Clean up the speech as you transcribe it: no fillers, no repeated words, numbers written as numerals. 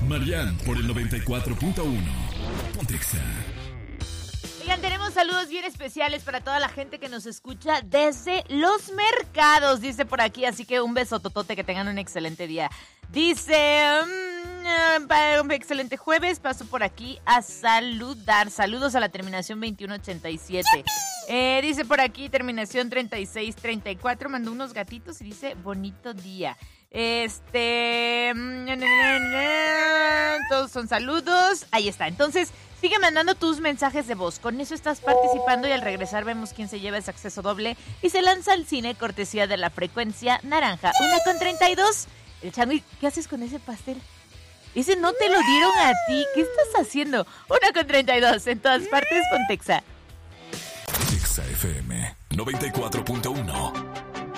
Marian por el 94.1. Pontexa. Oigan, tenemos saludos bien especiales para toda la gente que nos escucha desde los mercados, dice por aquí, así que un beso totote, que tengan un excelente día. Dice, un excelente jueves, paso por aquí a saludar. Saludos a la terminación 2187. Dice por aquí, terminación 3634, mandó unos gatitos y dice, bonito día. Todos son saludos. Ahí está. Entonces, sigue mandando tus mensajes de voz. Con eso estás participando y al regresar vemos quién se lleva ese acceso doble y se lanza al cine cortesía de la frecuencia naranja. 1:32. El Changui, ¿qué haces con ese pastel? Ese no te lo dieron a ti. ¿Qué estás haciendo? 1:32. En todas partes, Pontexa. Pontexa FM 94.1.